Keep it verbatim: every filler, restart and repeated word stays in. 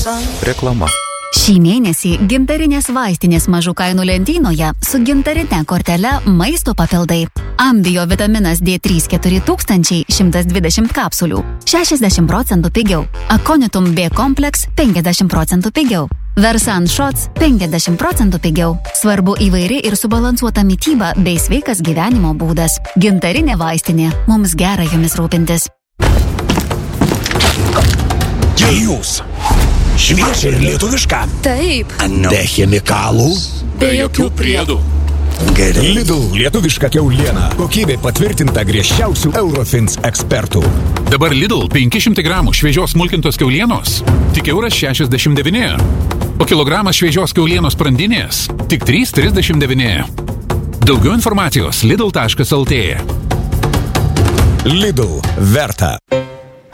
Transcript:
Reklama. Šį mėnesį gintarinės vaistinės mažų kainų lentynoje su gintarine kortele maisto papildai. Ambio vitaminas D trys keturi tūkstančiai šimtas dvidešimt kapsulių, šešiasdešimt procentų pigiau. Aconitum B kompleks penkiasdešimt procentų pigiau. Versan Shots penkiasdešimt procentų pigiau. Svarbu įvairi ir subalansuota mityba bei sveikas gyvenimo būdas. Gintarinė vaistinė. Mums gera jomis rūpintis. Jūs. Šviežia ir lietuviška. Taip. Be chemikalų. Be jokių priedų. Gerai. Lidl lietuviška kiauliena. Kokybė patvirtinta griežčiausių Eurofins ekspertų. Dabar Lidl penki šimtai gramų šviežios smulkintos kiaulienos tik euras šešiasdešimt devyni. O kilogramas šviežios kiaulienos sprandinės tik trys trisdešimt devyni. Daugiau informacijos lidl taškas lt. Lidl verta.